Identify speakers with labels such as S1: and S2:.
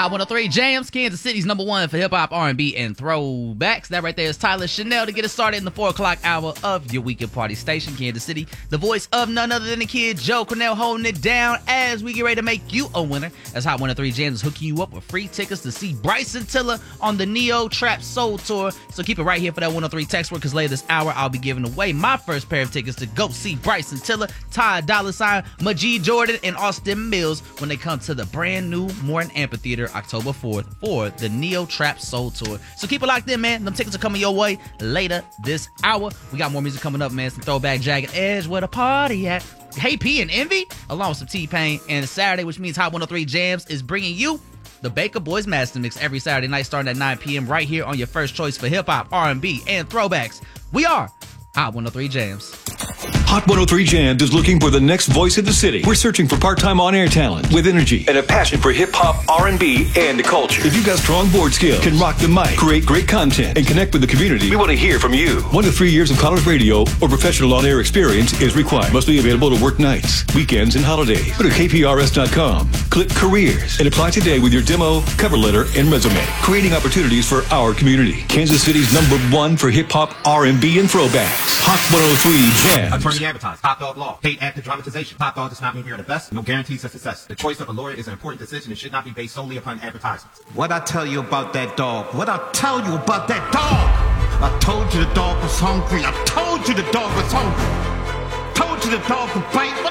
S1: Hot 103 Jams, Kansas City's number one for hip-hop, R&B, and throwbacks. That right there is Tyler Chanel to get us started in the 4 o'clock hour of your weekend party station, Kansas City. The voice of none other than the kid, Joe Cornell, holding it down as we get ready to make you a winner. As Hot 103 Jams is hooking you up with free tickets to see Bryson Tiller on the Neo Trap Soul Tour. So keep it right here for that 103 text word, because later this hour I'll be giving away my first pair of tickets to go see Bryson Tiller, Ty Dolla $ign, Majid Jordan, and Austin Mills when they come to the brand new Morton Amphitheater October 4th for the Neo Trap Soul Tour. So keep it locked in, man. Them tickets are coming your way later this hour. We got more music coming up, man. Some throwback Jagged Edge, where the party at. Hey P and Envy, along with some T-Pain. And it's Saturday, which means Hot 103 Jams is bringing you the Baker Boys Master Mix every Saturday night starting at 9 p.m. right here on your first choice for hip-hop, R&B, and throwbacks. We are Hot 103 Jams.
S2: Hot 103 Jams is looking for the next voice of the city. We're searching for part-time on-air talent with energy and a passion for hip-hop, R&B, and culture. If you've got strong board skills, can rock the mic, create great content, and connect with the community, we want to hear from you. 1 to 3 years of college radio or professional on-air experience is required. Must be available to work nights, weekends, and holidays. Go to kprs.com, click Careers, and apply today with your demo, cover letter, and resume. Creating opportunities for our community. Kansas City's number one for hip-hop, R&B, and throwbacks. Hot 103 Jams.
S3: Attorney advertised. Top Dog Law. Paid actor dramatization. Top Dog does not mean we are the best. No guarantees of success. The choice of a lawyer is an important decision and should not be based solely upon advertisements.
S4: What I tell you about that dog? What I tell you about that dog? I told you the dog was hungry. I told you the dog was hungry. Told you the dog could bite.